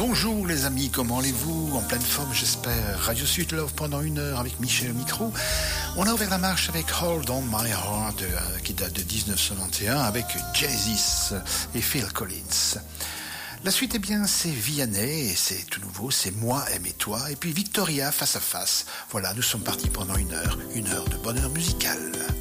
Bonjour les amis, comment allez-vous? En pleine forme j'espère. Radio Sud Love pendant 1 heure avec Michel au micro. On a ouvert la marche avec Hold On My Heart qui date de 1991 avec Jay-Z et Phil Collins. La suite, c'est Vianney, et c'est tout nouveau, c'est Moi, Aime et Toi, et puis Victoria, Face à Face. Voilà, nous sommes partis pendant 1 heure de bonheur musical.